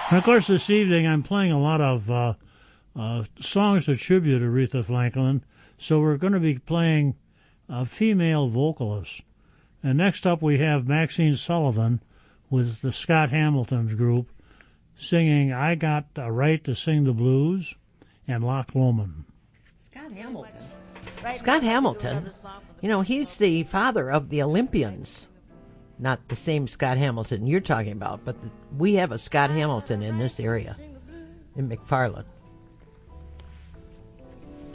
And of course, this evening I'm playing a lot of songs that tribute Aretha Franklin. So we're going to be playing female vocalists. And next up we have Maxine Sullivan with the Scott Hamilton's group singing I Got a Right to Sing the Blues and Loch Lomond. Scott Hamilton. Scott Hamilton, he's the father of the Olympians. Not the same Scott Hamilton you're talking about, but we have a Scott Hamilton in this area, in McFarland.